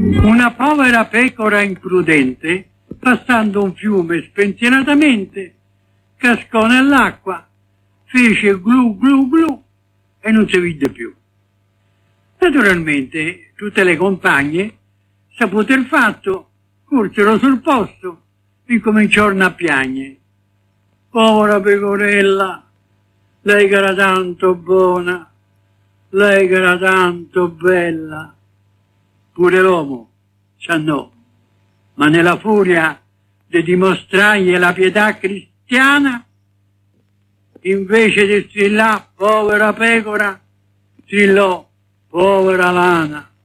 Una povera pecora imprudente, passando un fiume spensieratamente, cascò nell'acqua, fece glu glu glu e non si vide più. Naturalmente tutte le compagne, saputo il fatto, corsero sul posto e incominciarono a piagne. Povera pecorella, lei che era tanto buona, lei che era tanto bella. Pure l'uomo s'annò, ma nella furia di dimostrargli la pietà cristiana, invece di strillare povera pecora, strillò povera lana.